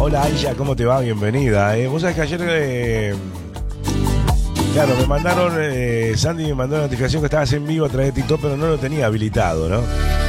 Hola Aisha, ¿cómo te va? Bienvenida. Vos sabés que ayer, claro, me mandaron, Sandy me mandó la notificación que estabas en vivo a través de TikTok, pero no lo tenía habilitado, ¿no?